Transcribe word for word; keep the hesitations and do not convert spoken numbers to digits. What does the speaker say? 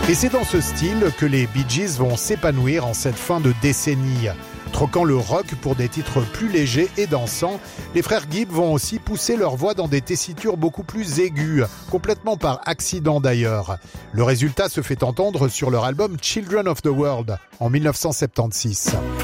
Et c'est dans ce style que les Bee Gees vont s'épanouir en cette fin de décennie. Troquant le rock pour des titres plus légers et dansants, les frères Gibb vont aussi pousser leur voix dans des tessitures beaucoup plus aiguës, complètement par accident d'ailleurs. Le résultat se fait entendre sur leur album Children of the World en dix-neuf cent soixante-seize.